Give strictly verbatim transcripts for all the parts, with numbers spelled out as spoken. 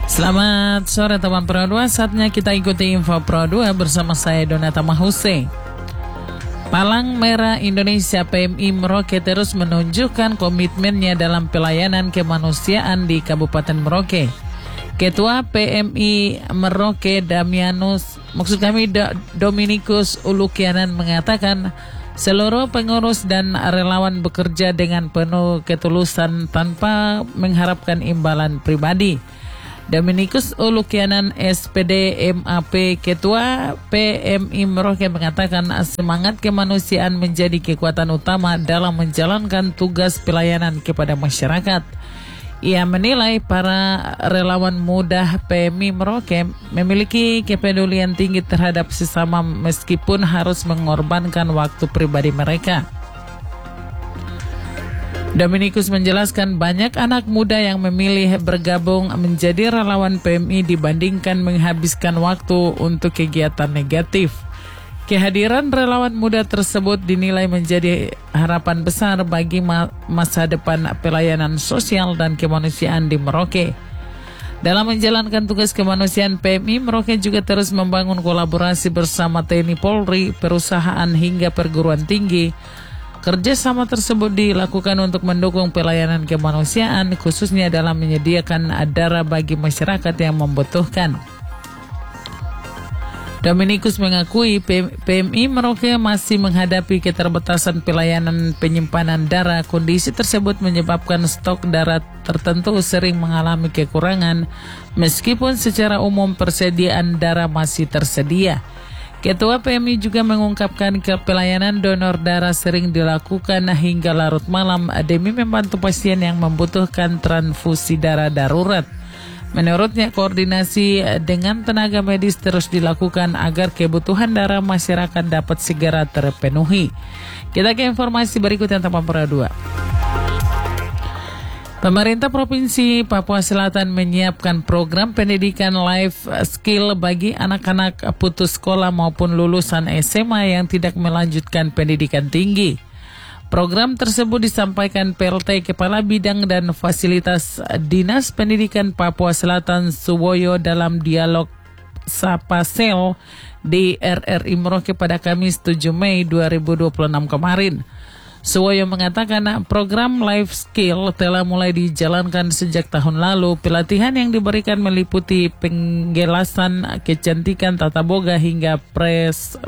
Selamat sore teman Pro dua, saatnya kita ikuti info Pro dua bersama saya Donata Mahuse. Palang Merah Indonesia P M I Merauke terus menunjukkan komitmennya dalam pelayanan kemanusiaan di Kabupaten Merauke. Ketua P M I Merauke Damianus, maksud kami Dominikus Ulukianan mengatakan seluruh pengurus dan relawan bekerja dengan penuh ketulusan tanpa mengharapkan imbalan pribadi. Dominikus Ulukianan S P D M A P Ketua P M I Merauke mengatakan semangat kemanusiaan menjadi kekuatan utama dalam menjalankan tugas pelayanan kepada masyarakat. Ia menilai para relawan muda P M I Merauke memiliki kepedulian tinggi terhadap sesama meskipun harus mengorbankan waktu pribadi mereka. Dominikus menjelaskan banyak anak muda yang memilih bergabung menjadi relawan P M I dibandingkan menghabiskan waktu untuk kegiatan negatif. Kehadiran relawan muda tersebut dinilai menjadi harapan besar bagi ma- masa depan pelayanan sosial dan kemanusiaan di Merauke. Dalam menjalankan tugas kemanusiaan, P M I Merauke juga terus membangun kolaborasi bersama T N I Polri, perusahaan hingga perguruan tinggi. Kerjasama tersebut dilakukan untuk mendukung pelayanan kemanusiaan, khususnya dalam menyediakan darah bagi masyarakat yang membutuhkan. Dominikus mengakui P M I Merauke masih menghadapi keterbatasan pelayanan penyimpanan darah. Kondisi tersebut menyebabkan stok darah tertentu sering mengalami kekurangan, meskipun secara umum persediaan darah masih tersedia. Ketua P M I juga mengungkapkan ke pelayanan donor darah sering dilakukan hingga larut malam demi membantu pasien yang membutuhkan transfusi darah darurat. Menurutnya, koordinasi dengan tenaga medis terus dilakukan agar kebutuhan darah masyarakat dapat segera terpenuhi. Kita ke informasi berikutnya teman Pro dua. Pemerintah Provinsi Papua Selatan menyiapkan program pendidikan life skill bagi anak-anak putus sekolah maupun lulusan S M A yang tidak melanjutkan pendidikan tinggi. Program tersebut disampaikan P L T Kepala Bidang dan Fasilitas Dinas Pendidikan Papua Selatan Suwoyo dalam dialog Sapasel di R R I Merauke pada Kamis tujuh Mei dua ribu dua puluh enam kemarin. Suwoyo mengatakan program life skill telah mulai dijalankan sejak tahun lalu. Pelatihan yang diberikan meliputi penjelasan kecantikan tata boga hingga pres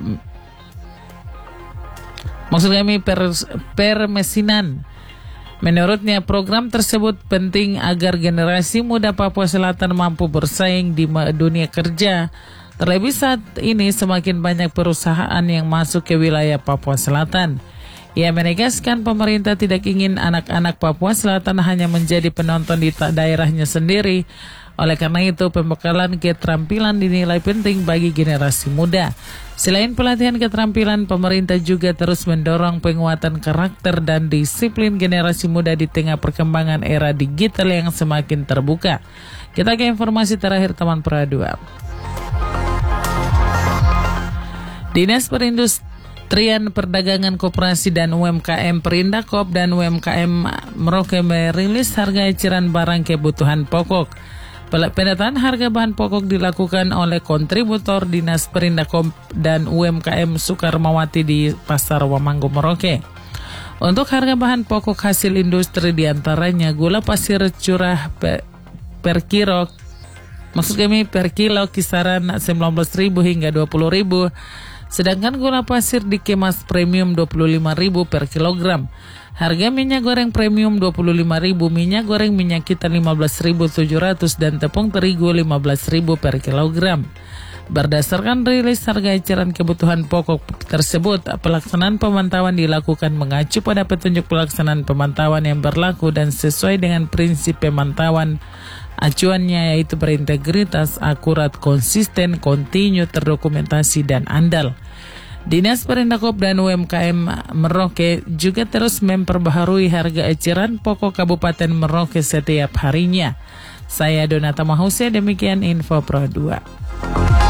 maksud kami per, permesinan. Menurutnya program tersebut penting agar generasi muda Papua Selatan mampu bersaing di dunia kerja. Terlebih saat ini semakin banyak perusahaan yang masuk ke wilayah Papua Selatan. Ia menegaskan pemerintah tidak ingin anak-anak Papua Selatan hanya menjadi penonton di daerahnya sendiri. Oleh karena itu, pembekalan keterampilan dinilai penting bagi generasi muda. Selain pelatihan keterampilan, pemerintah juga terus mendorong penguatan karakter dan disiplin generasi muda di tengah perkembangan era digital yang semakin terbuka. Kita ke informasi terakhir teman Pro dua. Dinas Perindustrian Kementerian Perdagangan Koperasi dan U M K M Perindakop dan U M K M Merauke merilis harga eceran barang kebutuhan pokok. Pendataan harga bahan pokok dilakukan oleh kontributor Dinas Perindakop dan U M K M Soekarmawati di Pasar Wamanggo Merauke. Untuk harga bahan pokok hasil industri diantaranya gula pasir curah per, per kilo, maksud kami per kilo kisaran sembilan belas ribu hingga dua puluh ribu. Sedangkan gula pasir dikemas premium dua puluh lima ribu per kilogram. Harga minyak goreng premium dua puluh lima ribu, minyak goreng minyak kita lima belas ribu tujuh ratus dan tepung terigu lima belas ribu per kilogram. Berdasarkan rilis harga eceran kebutuhan pokok tersebut, pelaksanaan pemantauan dilakukan mengacu pada petunjuk pelaksanaan pemantauan yang berlaku dan sesuai dengan prinsip pemantauan. Acuannya yaitu berintegritas, akurat, konsisten, kontinu, terdokumentasi, dan andal. Dinas Perindakop dan U M K M Merauke juga terus memperbaharui harga eceran pokok Kabupaten Merauke setiap harinya. Saya Donata Mahuse, demikian info Pro dua.